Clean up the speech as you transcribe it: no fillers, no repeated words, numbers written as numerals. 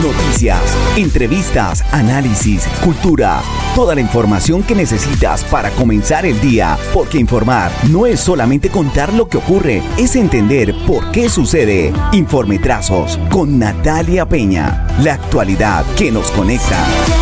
Noticias, entrevistas, análisis, cultura. Toda la información que necesitas para comenzar el día. Porque informar no es solamente contar lo que ocurre, es entender por qué sucede. Informetrazos con Natalia Peña. La actualidad que nos conecta.